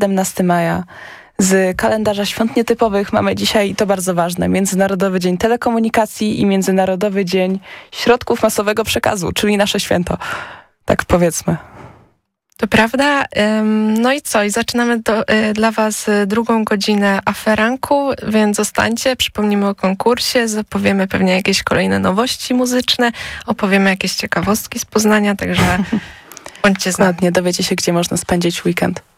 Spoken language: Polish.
17 maja. Z kalendarza świąt nietypowych mamy dzisiaj, to bardzo ważne, Międzynarodowy Dzień Telekomunikacji i Międzynarodowy Dzień Środków Masowego Przekazu, czyli nasze święto. Tak powiedzmy. To prawda. No i co? I zaczynamy dla Was drugą godzinę aferanku, więc zostańcie, przypomnimy o konkursie, zapowiemy pewnie jakieś kolejne nowości muzyczne, opowiemy jakieś ciekawostki z Poznania, także bądźcie z nami. Dokładnie, dowiecie się, gdzie można spędzić weekend.